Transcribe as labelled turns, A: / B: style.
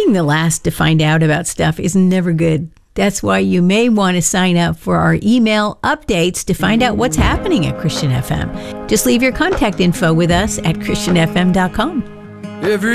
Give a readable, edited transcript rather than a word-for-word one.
A: Being the last to find out about stuff is never good. That's why you may want to sign up for our email updates to find out what's happening at Christian FM. Just leave your contact info with us at christianfm.com.